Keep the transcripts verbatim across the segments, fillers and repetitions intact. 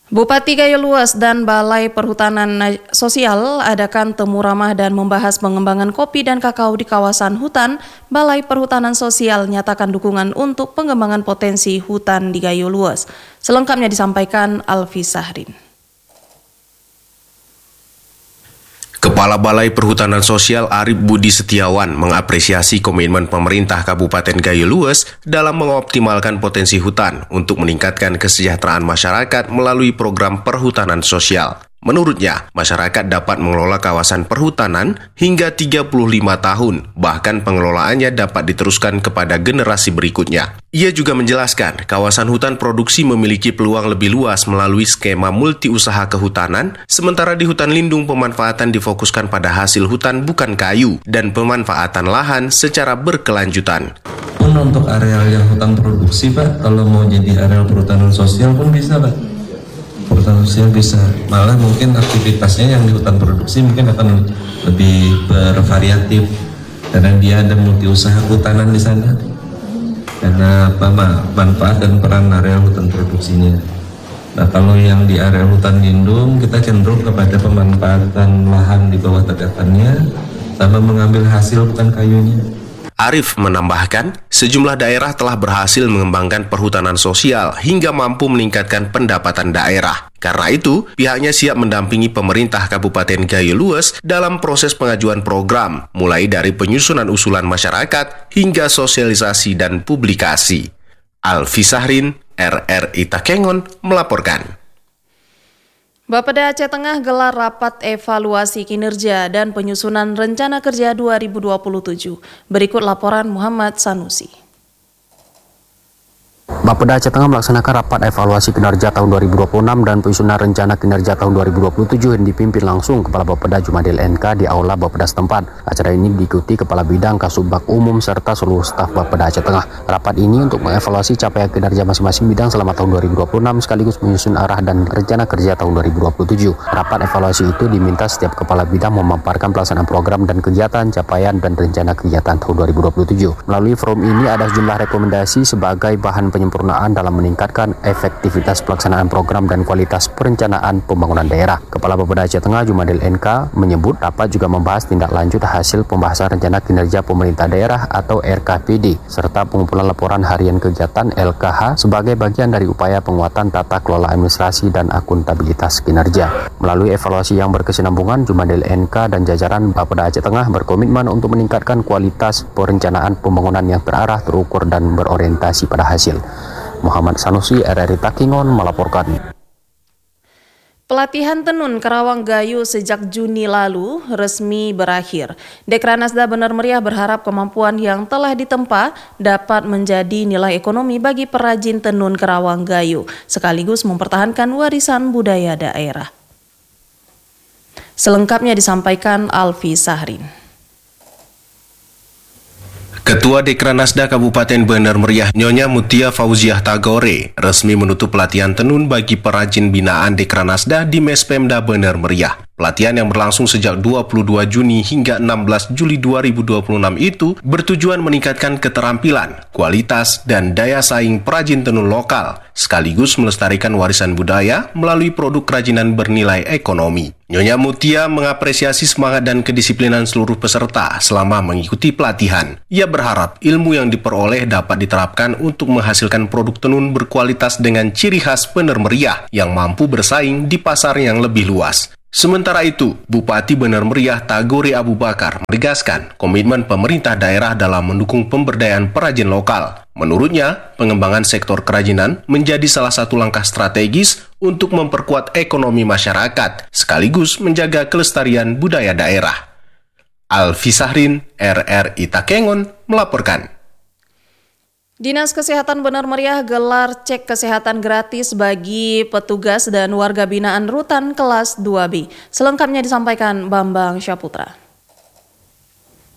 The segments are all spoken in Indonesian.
Bupati Gayo Luas dan Balai Perhutanan Sosial adakan temu ramah dan membahas pengembangan kopi dan kakao di kawasan hutan. Balai Perhutanan Sosial nyatakan dukungan untuk pengembangan potensi hutan di Gayo Luas. Selengkapnya disampaikan Alfi Sahrin. Kepala Balai Perhutanan Sosial Arif Budi Setiawan mengapresiasi komitmen pemerintah Kabupaten Gayo Luas dalam mengoptimalkan potensi hutan untuk meningkatkan kesejahteraan masyarakat melalui program perhutanan sosial. Menurutnya, masyarakat dapat mengelola kawasan perhutanan hingga tiga puluh lima tahun, bahkan pengelolaannya dapat diteruskan kepada generasi berikutnya. Ia juga menjelaskan, kawasan hutan produksi memiliki peluang lebih luas melalui skema multi-usaha kehutanan, sementara di hutan lindung pemanfaatan difokuskan pada hasil hutan bukan kayu, dan pemanfaatan lahan secara berkelanjutan. Untuk areal yang hutan produksi, Pak, kalau mau jadi areal perhutanan sosial pun bisa, Pak. Perhutanan sosial bisa, malah mungkin aktivitasnya yang di hutan produksi mungkin akan lebih bervariatif karena dia ada multi usaha kehutanan di sana, karena apa, manfaat dan peran area hutan produksinya. Nah, kalau yang di area hutan lindung kita cenderung kepada pemanfaatan lahan di bawah tegakannya sama mengambil hasil bukan kayunya. Arif menambahkan, sejumlah daerah telah berhasil mengembangkan perhutanan sosial hingga mampu meningkatkan pendapatan daerah. Karena itu, pihaknya siap mendampingi pemerintah Kabupaten Gayo Luas dalam proses pengajuan program, mulai dari penyusunan usulan masyarakat hingga sosialisasi dan publikasi. Alfi Sahrin, R R I Takengon, melaporkan. Bapeda Aceh Tengah gelar rapat evaluasi kinerja dan penyusunan rencana kerja dua ribu dua puluh tujuh. Berikut laporan Muhammad Sanusi. Bapeda Aceh Tengah melaksanakan rapat evaluasi kinerja tahun dua ribu dua puluh enam dan penyusunan rencana kinerja tahun dua ribu dua puluh tujuh yang dipimpin langsung Kepala Bapeda Jumadil N K di Aula Bapeda setempat. Acara ini diikuti Kepala Bidang Kasubag Umum serta seluruh staf Bapeda Aceh Tengah. Rapat ini untuk mengevaluasi capaian kinerja masing-masing bidang selama tahun dua ribu dua puluh enam sekaligus menyusun arah dan rencana kerja tahun dua ribu dua puluh tujuh. Rapat evaluasi itu diminta setiap Kepala Bidang memaparkan pelaksanaan program dan kegiatan, capaian dan rencana kegiatan tahun dua ribu dua puluh tujuh. Melalui forum ini ada sejumlah rekomendasi sebagai bahan penyempurnaan dalam meningkatkan efektivitas pelaksanaan program dan kualitas perencanaan pembangunan daerah. Kepala Bapeda Aceh Tengah Jumadil N K menyebut rapat juga membahas tindak lanjut hasil pembahasan rencana kinerja pemerintah daerah atau R K P D serta pengumpulan laporan harian kegiatan L K H sebagai bagian dari upaya penguatan tata kelola administrasi dan akuntabilitas kinerja. Melalui evaluasi yang berkesinambungan, Jumadil N K dan jajaran Bapeda Aceh Tengah berkomitmen untuk meningkatkan kualitas perencanaan pembangunan yang terarah, terukur dan berorientasi pada hasil. Muhammad Sanusi, R R I Takengon melaporkan. Pelatihan tenun Karawang Gayo sejak Juni lalu resmi berakhir. Dekranasda Bener Meriah berharap kemampuan yang telah ditempa dapat menjadi nilai ekonomi bagi perajin tenun Karawang Gayo, sekaligus mempertahankan warisan budaya daerah. Selengkapnya disampaikan Alfi Sahrin. Ketua Dekranasda Kabupaten Bener Meriah Nyonya Mutia Fauziah Tagore resmi menutup pelatihan tenun bagi perajin binaan Dekranasda di Mespemda Bener Meriah. Pelatihan yang berlangsung sejak dua puluh dua Juni hingga enam belas Juli dua ribu dua puluh enam itu bertujuan meningkatkan keterampilan, kualitas, dan daya saing perajin tenun lokal, sekaligus melestarikan warisan budaya melalui produk kerajinan bernilai ekonomi. Nyonya Mutia mengapresiasi semangat dan kedisiplinan seluruh peserta selama mengikuti pelatihan. Ia berharap ilmu yang diperoleh dapat diterapkan untuk menghasilkan produk tenun berkualitas dengan ciri khas Bener Meriah yang mampu bersaing di pasar yang lebih luas. Sementara itu, Bupati Bener Meriah Tagore Abu Bakar menegaskan komitmen pemerintah daerah dalam mendukung pemberdayaan perajin lokal. Menurutnya, pengembangan sektor kerajinan menjadi salah satu langkah strategis untuk memperkuat ekonomi masyarakat, sekaligus menjaga kelestarian budaya daerah. Alfi Sahrin, R R I Takengon, melaporkan. Dinas Kesehatan Bener Meriah gelar cek kesehatan gratis bagi petugas dan warga binaan Rutan kelas dua B. Selengkapnya disampaikan Bambang Syaputra.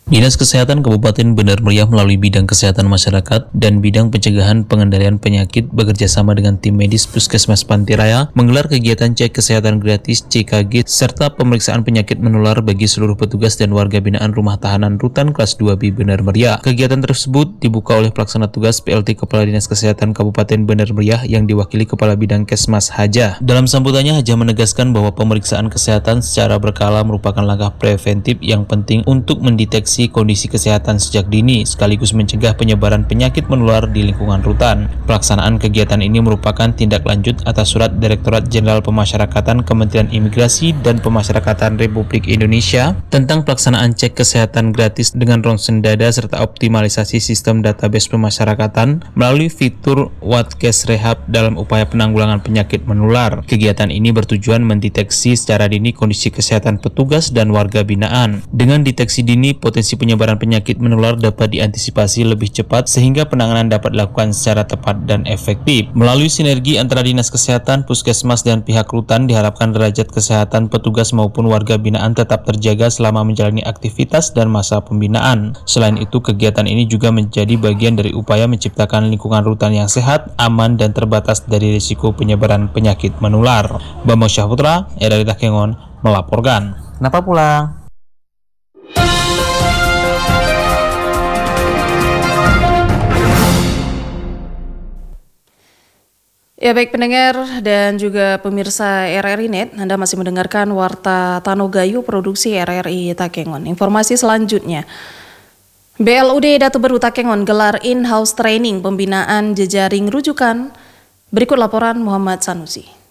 Dinas Kesehatan Kabupaten Bener Meriah melalui bidang kesehatan masyarakat dan bidang pencegahan pengendalian penyakit bekerjasama dengan tim medis Puskesmas Pantiraya menggelar kegiatan cek kesehatan gratis C K G serta pemeriksaan penyakit menular bagi seluruh petugas dan warga binaan Rumah Tahanan Rutan Kelas dua B Bener Meriah. Kegiatan tersebut dibuka oleh pelaksana tugas P L T Kepala Dinas Kesehatan Kabupaten Bener Meriah yang diwakili Kepala Bidang Kesmas Haja. Dalam sambutannya, Haja menegaskan bahwa pemeriksaan kesehatan secara berkala merupakan langkah preventif yang penting untuk mendeteksi kondisi kesehatan sejak dini sekaligus mencegah penyebaran penyakit menular di lingkungan rutan. Pelaksanaan kegiatan ini merupakan tindak lanjut atas surat Direktorat Jenderal Pemasyarakatan Kementerian Imigrasi dan Pemasyarakatan Republik Indonesia tentang pelaksanaan cek kesehatan gratis dengan ronsen dada serta optimalisasi sistem database pemasyarakatan melalui fitur Watkes Rehab dalam upaya penanggulangan penyakit menular. Kegiatan ini bertujuan mendeteksi secara dini kondisi kesehatan petugas dan warga binaan. Dengan deteksi dini, potensi penyebaran penyakit menular dapat diantisipasi lebih cepat sehingga penanganan dapat dilakukan secara tepat dan efektif. Melalui sinergi antara Dinas Kesehatan, Puskesmas, dan pihak rutan diharapkan derajat kesehatan petugas maupun warga binaan tetap terjaga selama menjalani aktivitas dan masa pembinaan. Selain itu, kegiatan ini juga menjadi bagian dari upaya menciptakan lingkungan rutan yang sehat, aman, dan terbatas dari risiko penyebaran penyakit menular. Bambang Syahputra, R R I Takengon, melaporkan. Kenapa pulang? Ya baik pendengar dan juga pemirsa R R I Net, Anda masih mendengarkan Warta Tanogayu Produksi R R I Takengon. Informasi selanjutnya, B L U D Datu Beru Takengon gelar in-house training pembinaan jejaring rujukan. Berikut laporan Muhammad Sanusi.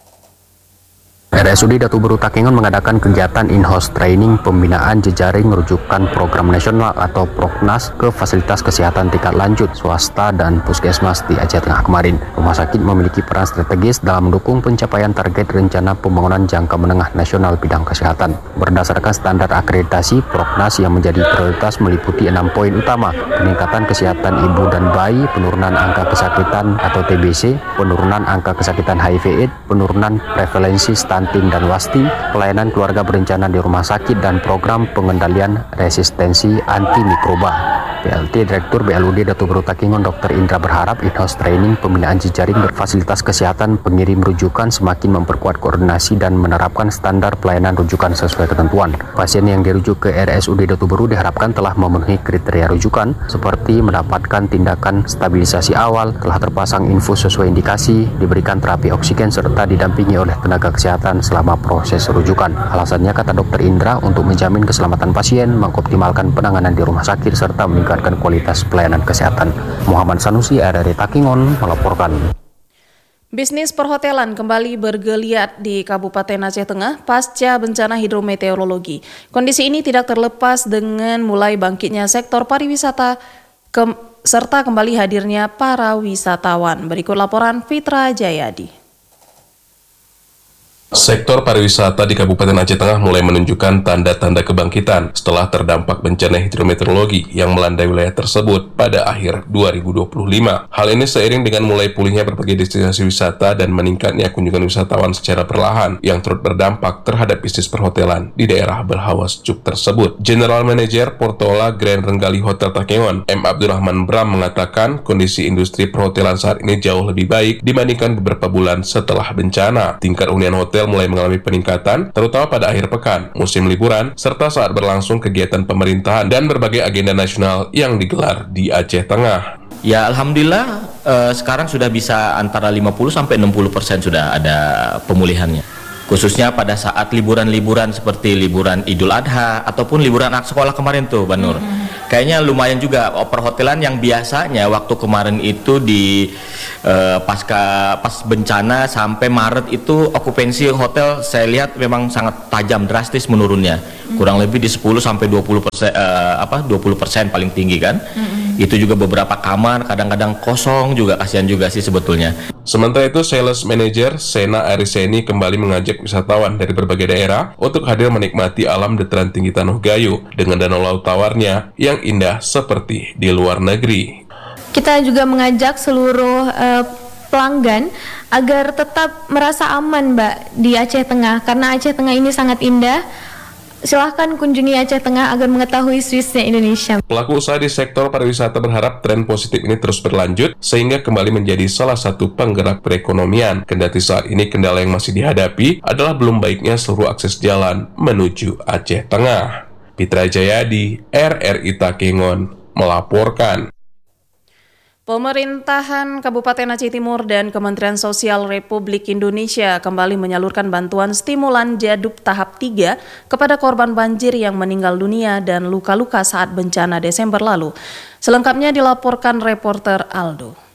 R S U D Datu Beru Takengon mengadakan kegiatan in-house training pembinaan jejaring rujukan program nasional atau Proknas ke fasilitas kesehatan tingkat lanjut swasta dan puskesmas di Aceh Tengah kemarin. Rumah sakit memiliki peran strategis dalam mendukung pencapaian target rencana pembangunan jangka menengah nasional bidang kesehatan. Berdasarkan standar akreditasi, Proknas yang menjadi prioritas meliputi enam poin utama: peningkatan kesehatan ibu dan bayi, penurunan angka kesakitan atau T B C, penurunan angka kesakitan H I V AIDS, penurunan prevalensi stunting dan wasti, pelayanan keluarga berencana di rumah sakit, dan program pengendalian resistensi antimikroba. P L T Direktur B L U D Datu Beru Takengon Dokter Indra berharap in-house training pembinaan jejaring berfasilitas kesehatan pengirim rujukan semakin memperkuat koordinasi dan menerapkan standar pelayanan rujukan sesuai ketentuan. Pasien yang dirujuk ke R S U D Datu Beru diharapkan telah memenuhi kriteria rujukan seperti mendapatkan tindakan stabilisasi awal, telah terpasang infus sesuai indikasi, diberikan terapi oksigen, serta didampingi oleh tenaga kesehatan selama proses rujukan. Alasannya, kata Dokter Indra, untuk menjamin keselamatan pasien, mengoptimalkan penanganan di rumah sakit, serta meningkatkan kualitas pelayanan kesehatan. Muhammad Sanusi, R R I Takengon, melaporkan. Bisnis perhotelan kembali bergeliat di Kabupaten Aceh Tengah pasca bencana hidrometeorologi. Kondisi ini tidak terlepas dengan mulai bangkitnya sektor pariwisata ke, serta kembali hadirnya para wisatawan. Berikut laporan Fitra Jayadi. Sektor pariwisata di Kabupaten Aceh Tengah mulai menunjukkan tanda-tanda kebangkitan setelah terdampak bencana hidrometeorologi yang melandai wilayah tersebut pada akhir dua ribu dua puluh lima. Hal ini seiring dengan mulai pulihnya berbagai destinasi wisata dan meningkatnya kunjungan wisatawan secara perlahan yang turut berdampak terhadap bisnis perhotelan di daerah berhawa sejuk tersebut. General Manager Portola Grand Renggali Hotel Takengon, M. Abdurrahman Bram, mengatakan kondisi industri perhotelan saat ini jauh lebih baik dibandingkan beberapa bulan setelah bencana. Tingkat hunian hotel mulai mengalami peningkatan, terutama pada akhir pekan, musim liburan, serta saat berlangsung kegiatan pemerintahan dan berbagai agenda nasional yang digelar di Aceh Tengah. Ya, alhamdulillah eh, sekarang sudah bisa antara lima puluh sampai enam puluh persen sudah ada pemulihannya. Khususnya pada saat liburan-liburan seperti liburan Idul Adha ataupun liburan anak sekolah kemarin tuh, Banur. Mm-hmm. Kayaknya lumayan juga. Perhotelan yang biasanya waktu kemarin itu di uh, pasca pas bencana sampai Maret itu okupansi hotel saya lihat memang sangat tajam, drastis menurunnya. Mm-hmm. Kurang lebih di sepuluh sampai dua puluh persen uh, apa dua puluh persen paling tinggi kan. Mm-hmm. Itu juga beberapa kamar kadang-kadang kosong juga, kasihan juga sih sebetulnya. Sementara itu, Sales Manager Sena Ariseni kembali mengajak wisatawan dari berbagai daerah untuk hadir menikmati alam dataran tinggi Tanoh Gayo dengan danau laut tawarnya yang indah seperti di luar negeri. Kita juga mengajak seluruh uh, pelanggan agar tetap merasa aman, Mbak, di Aceh Tengah, karena Aceh Tengah ini sangat indah. silahkan kunjungi Aceh Tengah agar mengetahui Swissnya Indonesia. Pelaku usaha di sektor pariwisata berharap tren positif ini terus berlanjut sehingga kembali menjadi salah satu penggerak perekonomian. Kendati saat ini kendala yang masih dihadapi adalah belum baiknya seluruh akses jalan menuju Aceh Tengah. Pitra Jayadi, R R I Takengon, melaporkan. Pemerintahan Kabupaten Aceh Timur dan Kementerian Sosial Republik Indonesia kembali menyalurkan bantuan stimulan jadub tahap tiga kepada korban banjir yang meninggal dunia dan luka-luka saat bencana Desember lalu. Selengkapnya dilaporkan reporter Aldo.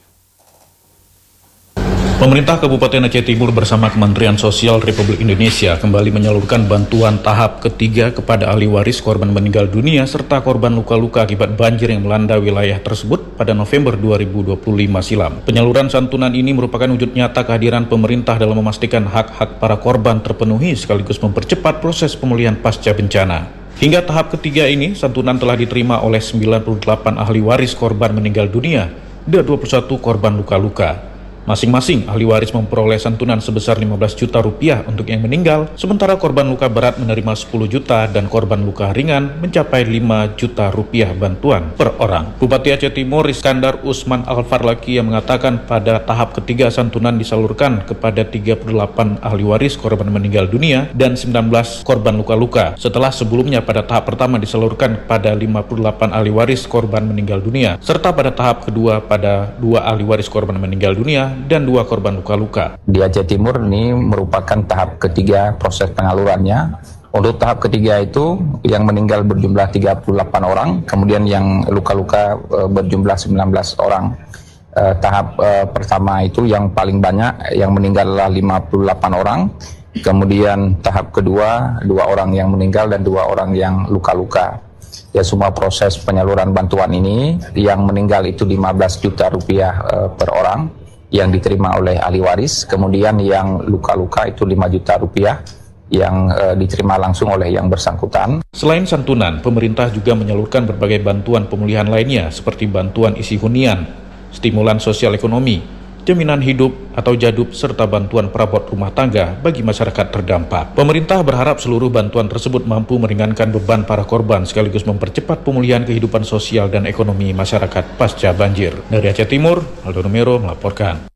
Pemerintah Kabupaten Aceh Timur bersama Kementerian Sosial Republik Indonesia kembali menyalurkan bantuan tahap ketiga kepada ahli waris korban meninggal dunia serta korban luka-luka akibat banjir yang melanda wilayah tersebut pada November dua ribu dua puluh lima silam. Penyaluran santunan ini merupakan wujud nyata kehadiran pemerintah dalam memastikan hak-hak para korban terpenuhi sekaligus mempercepat proses pemulihan pasca bencana. Hingga tahap ketiga ini, santunan telah diterima oleh sembilan puluh delapan ahli waris korban meninggal dunia dan dua puluh satu korban luka-luka. Masing-masing ahli waris memperoleh santunan sebesar lima belas juta rupiah untuk yang meninggal, sementara korban luka berat menerima sepuluh juta dan korban luka ringan mencapai lima juta rupiah bantuan per orang. Bupati Aceh Timur Iskandar Usman Al-Farlaki yang mengatakan pada tahap ketiga santunan disalurkan kepada tiga puluh delapan ahli waris korban meninggal dunia dan sembilan belas korban luka-luka, setelah sebelumnya pada tahap pertama disalurkan kepada lima puluh delapan ahli waris korban meninggal dunia, serta pada tahap kedua pada dua ahli waris korban meninggal dunia dan dua korban luka-luka. Di Aceh Timur ini merupakan tahap ketiga proses penyalurannya. Untuk tahap ketiga itu yang meninggal berjumlah tiga puluh delapan orang, kemudian yang luka-luka e, berjumlah sembilan belas orang. E, tahap e, pertama itu yang paling banyak, yang meninggal adalah lima puluh delapan orang. Kemudian tahap kedua, dua orang yang meninggal dan dua orang yang luka-luka. Ya, semua proses penyaluran bantuan ini, yang meninggal itu lima belas juta rupiah e, per orang yang diterima oleh ahli waris, kemudian yang luka-luka itu lima juta rupiah yang e, diterima langsung oleh yang bersangkutan. Selain santunan, pemerintah juga menyalurkan berbagai bantuan pemulihan lainnya seperti bantuan isi hunian, stimulan sosial ekonomi, jaminan hidup atau jadub, serta bantuan perabot rumah tangga bagi masyarakat terdampak. Pemerintah berharap seluruh bantuan tersebut mampu meringankan beban para korban sekaligus mempercepat pemulihan kehidupan sosial dan ekonomi masyarakat pasca banjir. Dari Aceh Timur, Aldo Numero melaporkan.